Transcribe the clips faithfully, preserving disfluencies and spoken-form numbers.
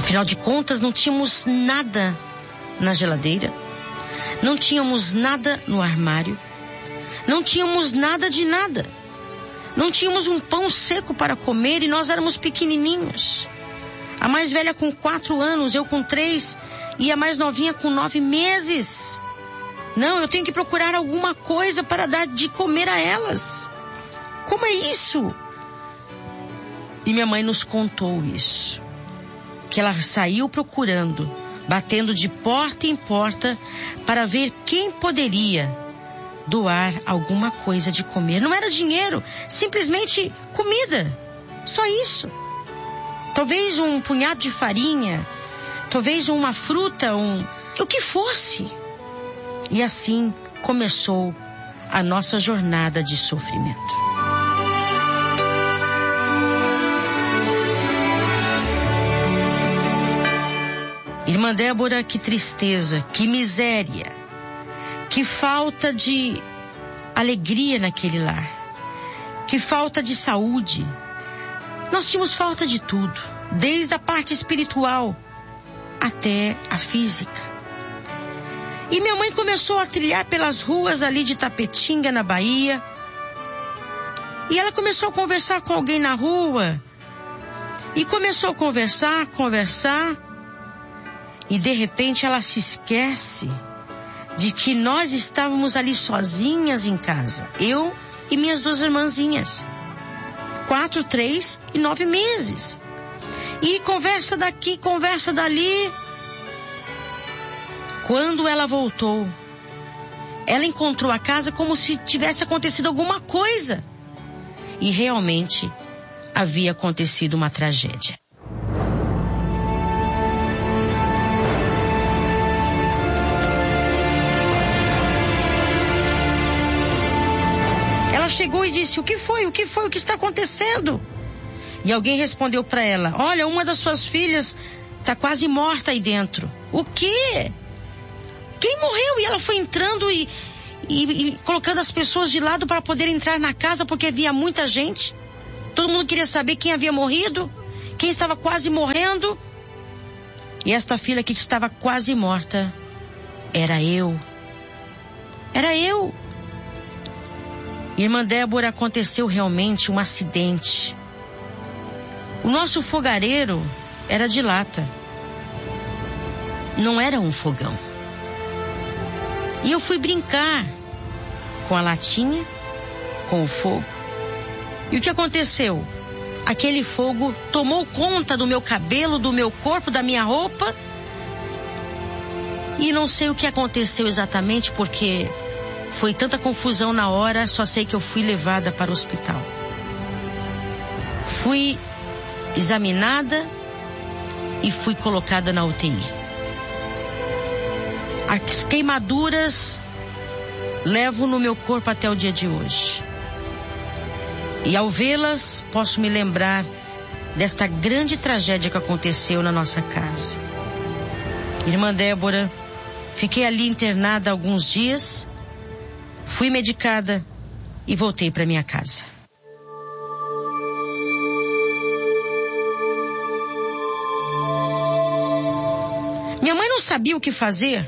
Afinal de contas, não tínhamos nada na geladeira, não tínhamos nada no armário, não tínhamos nada de nada. Não tínhamos um pão seco para comer e nós éramos pequenininhos. A mais velha com quatro anos, eu com três e a mais novinha com nove meses. Não, eu tenho que procurar alguma coisa para dar de comer a elas. Como é isso? E minha mãe nos contou isso. Que ela saiu procurando, batendo de porta em porta para ver quem poderia doar alguma coisa de comer. Não era dinheiro, simplesmente comida. Só isso. Talvez um punhado de farinha, talvez uma fruta, um... o que fosse. E assim começou a nossa jornada de sofrimento. Irmã Débora, que tristeza, que miséria, que falta de alegria naquele lar, que falta de saúde. Nós tínhamos falta de tudo, desde a parte espiritual até a física. E minha mãe começou a trilhar pelas ruas ali de Tapetinga, na Bahia. E ela começou a conversar com alguém na rua. E começou a conversar, conversar. E de repente ela se esquece de que nós estávamos ali sozinhas em casa. Eu e minhas duas irmãzinhas. Quatro, três e nove meses. E conversa daqui, conversa dali. Quando ela voltou, ela encontrou a casa como se tivesse acontecido alguma coisa. E realmente havia acontecido uma tragédia. Ela chegou e disse: o que foi? O que foi? O que está acontecendo? E alguém respondeu para ela: olha, uma das suas filhas está quase morta aí dentro. O quê? Quem morreu? E ela foi entrando e, e, e colocando as pessoas de lado para poder entrar na casa, porque havia muita gente. Todo mundo queria saber quem havia morrido, quem estava quase morrendo. E esta filha aqui que estava quase morta era eu. Era eu. Irmã Débora, aconteceu realmente um acidente. O nosso fogareiro era de lata. Não era um fogão. E eu fui brincar com a latinha, com o fogo. E o que aconteceu? Aquele fogo tomou conta do meu cabelo, do meu corpo, da minha roupa. E não sei o que aconteceu exatamente, porque foi tanta confusão na hora, só sei que eu fui levada para o hospital. Fui examinada e fui colocada na U T I. As queimaduras levo no meu corpo até o dia de hoje. E ao vê-las, posso me lembrar desta grande tragédia que aconteceu na nossa casa. Irmã Débora, fiquei ali internada alguns dias, fui medicada e voltei para minha casa. Minha mãe não sabia o que fazer.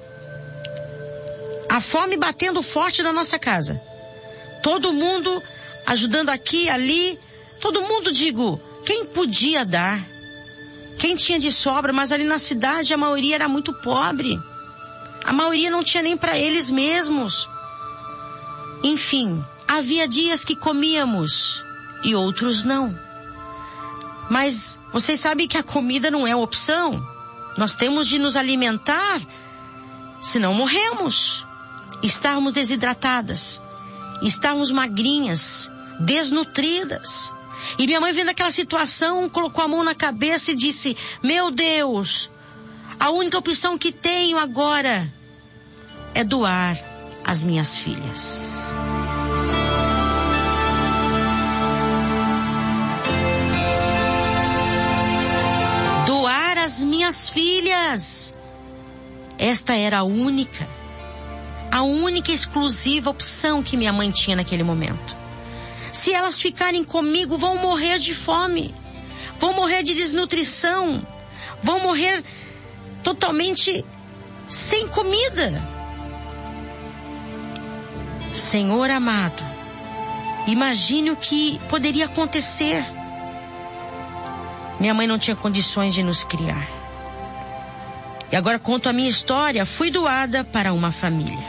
A fome batendo forte na nossa casa. Todo mundo ajudando aqui, ali. Todo mundo, digo, quem podia dar. Quem tinha de sobra, mas ali na cidade a maioria era muito pobre. A maioria não tinha nem para eles mesmos. Enfim, havia dias que comíamos e outros não. Mas vocês sabem que a comida não é opção. Nós temos de nos alimentar, senão morremos. Estávamos desidratadas, estávamos magrinhas, desnutridas. E minha mãe, vendo aquela situação, colocou a mão na cabeça e disse: meu Deus, a única opção que tenho agora é doar as minhas filhas. Doar as minhas filhas. Esta era a única, a única exclusiva opção que minha mãe tinha naquele momento. Se elas ficarem comigo, vão morrer de fome, vão morrer de desnutrição, vão morrer totalmente sem comida. Senhor amado, imagine o que poderia acontecer. Minha mãe não tinha condições de nos criar. E agora conto a minha história. Fui doada para uma família.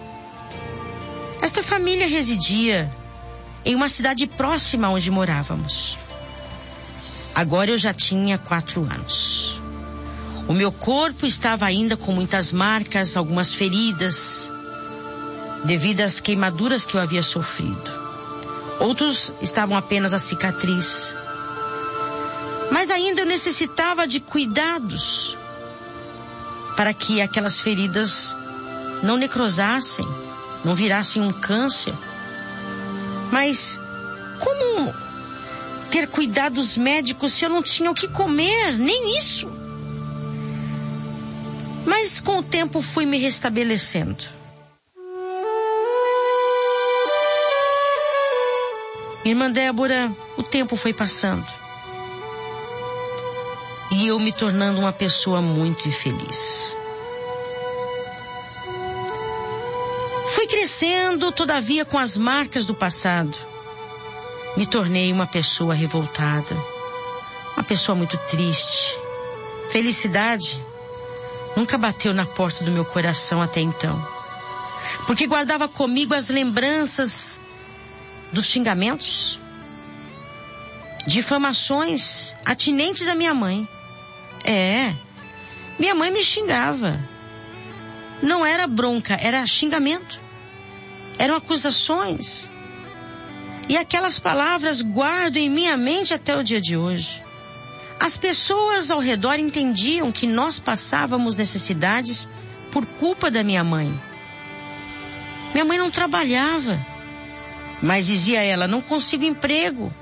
Esta família residia em uma cidade próxima onde morávamos. Agora eu já tinha quatro anos. O meu corpo estava ainda com muitas marcas, algumas feridas, devido às queimaduras que eu havia sofrido. Outros estavam apenas a cicatriz. Mas ainda eu necessitava de cuidados para que aquelas feridas não necrosassem, não virassem um câncer. Mas como ter cuidados médicos se eu não tinha o que comer? Nem isso. Mas com o tempo fui me restabelecendo. Irmã Débora, o tempo foi passando. E eu me tornando uma pessoa muito infeliz. Fui crescendo, todavia, com as marcas do passado. Me tornei uma pessoa revoltada. Uma pessoa muito triste. Felicidade nunca bateu na porta do meu coração até então. Porque guardava comigo as lembranças dos xingamentos, difamações atinentes à minha mãe. É, minha mãe me xingava. Não era bronca, era xingamento. Eram acusações. E aquelas palavras guardo em minha mente até o dia de hoje. As pessoas ao redor entendiam que nós passávamos necessidades por culpa da minha mãe. Minha mãe não trabalhava, mas dizia ela, não consigo emprego.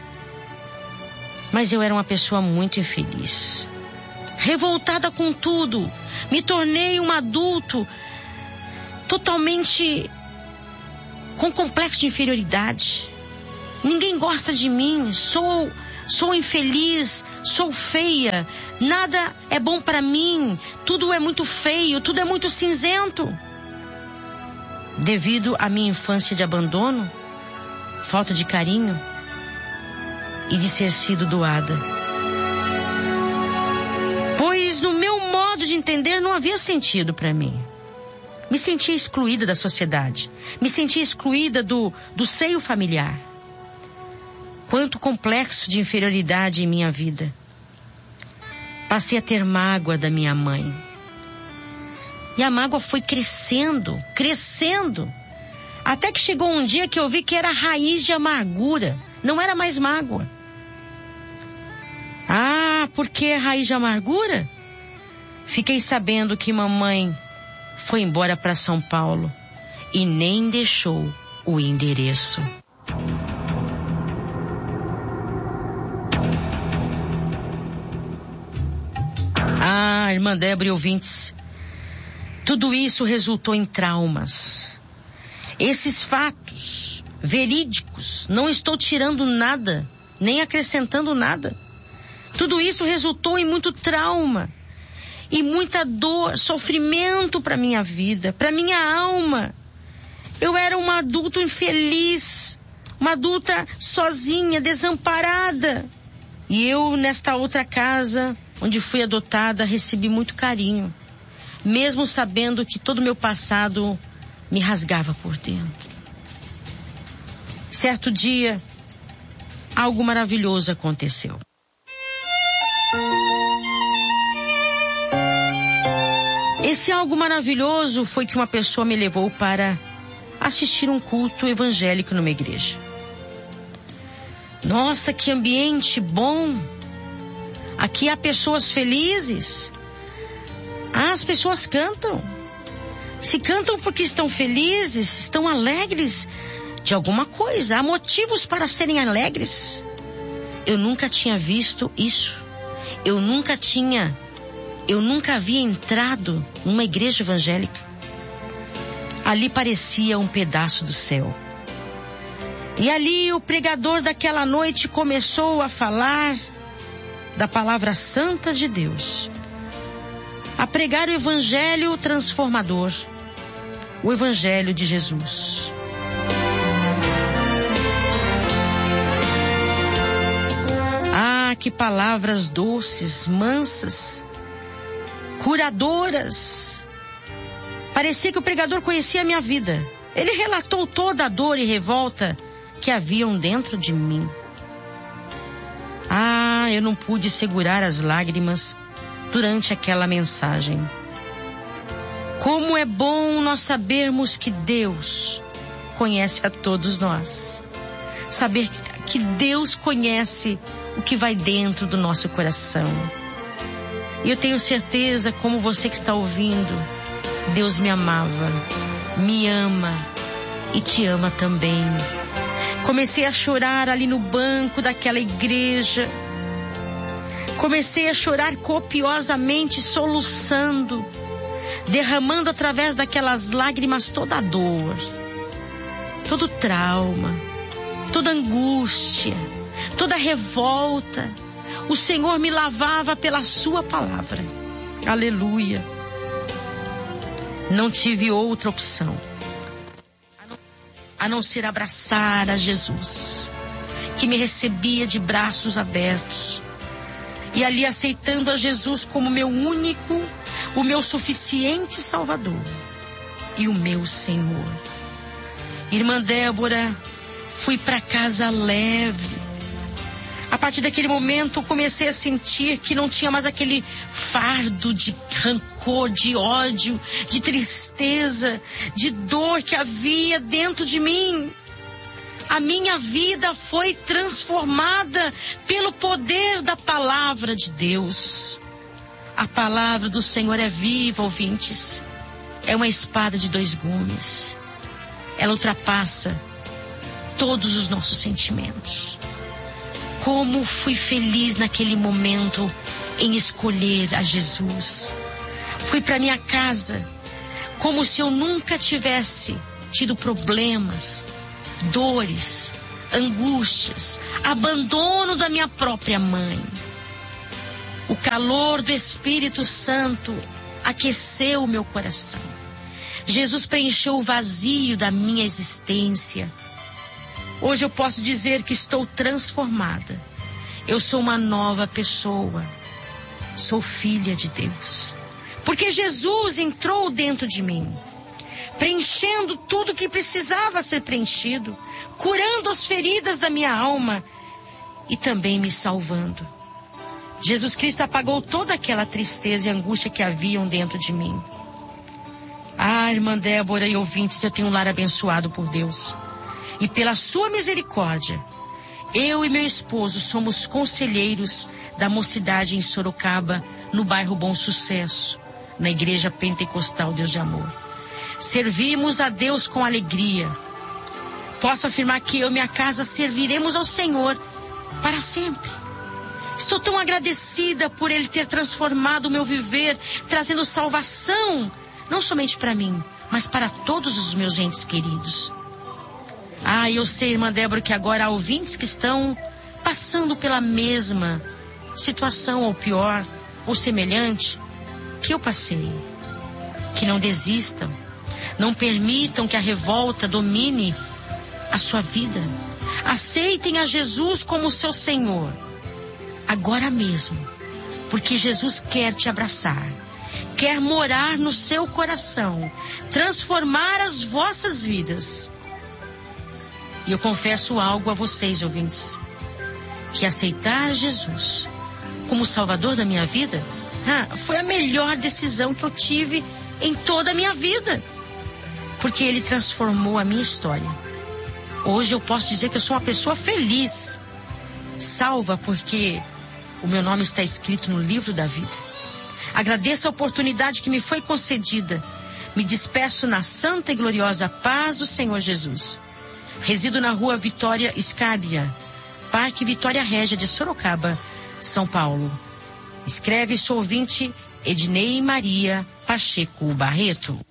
Mas eu era uma pessoa muito infeliz. Revoltada com tudo, me tornei um adulto totalmente com complexo de inferioridade. Ninguém gosta de mim, sou, sou infeliz, sou feia, nada é bom para mim, tudo é muito feio, tudo é muito cinzento. Devido à minha infância de abandono, falta de carinho e de ser sido doada. Pois no meu modo de entender não havia sentido para mim. Me sentia excluída da sociedade. Me sentia excluída do, do seio familiar. Quanto complexo de inferioridade em minha vida. Passei a ter mágoa da minha mãe. E a mágoa foi crescendo, crescendo. Até que chegou um dia que eu vi que era raiz de amargura. Não era mais mágoa. Ah, por que raiz de amargura? Fiquei sabendo que mamãe foi embora para São Paulo e nem deixou o endereço. Ah, irmã Débora e ouvintes, tudo isso resultou em traumas. Esses fatos verídicos, não estou tirando nada, nem acrescentando nada. Tudo isso resultou em muito trauma e muita dor, sofrimento para minha vida, para minha alma. Eu era uma adulta infeliz, uma adulta sozinha, desamparada. E eu, nesta outra casa, onde fui adotada, recebi muito carinho, mesmo sabendo que todo o meu passado me rasgava por dentro. Certo dia, algo maravilhoso aconteceu. Esse algo maravilhoso foi que uma pessoa me levou para assistir um culto evangélico numa igreja. Nossa, que ambiente bom! Aqui há pessoas felizes. Ah, as pessoas cantam. Se cantam porque estão felizes, estão alegres de alguma coisa. Há motivos para serem alegres. Eu nunca tinha visto isso. Eu nunca tinha, eu nunca havia entrado numa igreja evangélica. Ali parecia um pedaço do céu. E ali o pregador daquela noite começou a falar da palavra santa de Deus, a pregar o evangelho transformador, o evangelho de Jesus. Ah, que palavras doces, mansas, curadoras. Parecia que o pregador conhecia a minha vida. Ele relatou toda a dor e revolta que haviam dentro de mim. Ah, eu não pude segurar as lágrimas durante aquela mensagem. Como é bom nós sabermos que Deus conhece a todos nós. Saber que Deus conhece o que vai dentro do nosso coração. E eu tenho certeza, como você que está ouvindo, Deus me amava, me ama e te ama também. Comecei a chorar ali no banco daquela igreja. Comecei a chorar copiosamente, soluçando, derramando através daquelas lágrimas toda a dor, todo o trauma, toda a angústia, toda a revolta. O Senhor me lavava pela sua palavra. Aleluia. Não tive outra opção a não ser abraçar a Jesus, que me recebia de braços abertos. E ali aceitando a Jesus como meu único, o meu suficiente Salvador e o meu Senhor. Irmã Débora, fui para casa leve. A partir daquele momento, comecei a sentir que não tinha mais aquele fardo de rancor, de ódio, de tristeza, de dor que havia dentro de mim. A minha vida foi transformada pelo poder da palavra de Deus. A palavra do Senhor é viva, ouvintes. É uma espada de dois gumes. Ela ultrapassa todos os nossos sentimentos. Como fui feliz naquele momento em escolher a Jesus. Fui para minha casa como se eu nunca tivesse tido problemas, dores, angústias, abandono da minha própria mãe. O calor do Espírito Santo aqueceu o meu coração. Jesus preencheu o vazio da minha existência. Hoje eu posso dizer que estou transformada. Eu sou uma nova pessoa. Sou filha de Deus. Porque Jesus entrou dentro de mim, preenchendo tudo que precisava ser preenchido, curando as feridas da minha alma e também me salvando. Jesus Cristo apagou toda aquela tristeza e angústia que haviam dentro de mim. Ah, irmã Débora e ouvintes, eu tenho um lar abençoado por Deus. E pela sua misericórdia, eu e meu esposo somos conselheiros da mocidade em Sorocaba, no bairro Bom Sucesso, na Igreja Pentecostal Deus de Amor. Servimos a Deus com alegria. Posso afirmar que eu e minha casa serviremos ao Senhor para sempre. Estou tão agradecida por Ele ter transformado o meu viver, trazendo salvação, não somente para mim, mas para todos os meus entes queridos. Ah, eu sei, irmã Débora, que agora há ouvintes que estão passando pela mesma situação, ou pior, ou semelhante, que eu passei. Que não desistam. Não permitam que a revolta domine a sua vida. Aceitem a Jesus como seu Senhor. Agora mesmo. Porque Jesus quer te abraçar. Quer morar no seu coração. Transformar as vossas vidas. E eu confesso algo a vocês, ouvintes, que aceitar Jesus como Salvador da minha vida ah, foi a melhor decisão que eu tive em toda a minha vida, porque Ele transformou a minha história. Hoje eu posso dizer que eu sou uma pessoa feliz, salva porque o meu nome está escrito no livro da vida. Agradeço a oportunidade que me foi concedida. Me despeço na santa e gloriosa paz do Senhor Jesus. Resido na rua Vitória Scabia, Parque Vitória Régia de Sorocaba, São Paulo. Escreve sua ouvinte Ednei Maria Pacheco Barreto.